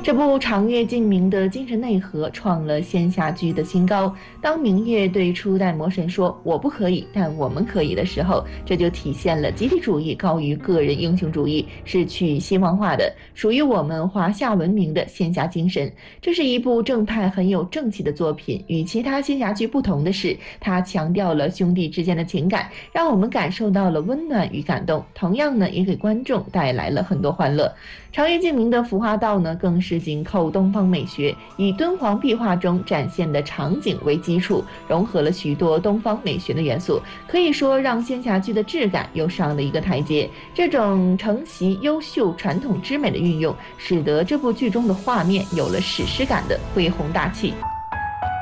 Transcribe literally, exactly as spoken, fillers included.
这部长月烬明的精神内核创了仙侠剧的新高。当明月对初代魔神说“我不可以，但我们可以”的时候，这就体现了集体主义高于个人英雄主义，是去西方化的，属于我们华夏文明的仙侠精神。这是一部正派很有正气的作品。与其他仙侠剧不同的是，它强调了兄弟之间的情感，让我们感受到了温暖与感动，同样呢，也给观众带来了很多欢乐。长月烬明的服化道呢，更是紧扣东方美学，以敦煌壁画中展现的场景为基础，融合了许多东方美学的元素，可以说让仙侠剧的质感又上了一个台阶。这种承袭优秀传统之美的运用，使得这部剧中的画面有了史诗感的恢宏大气。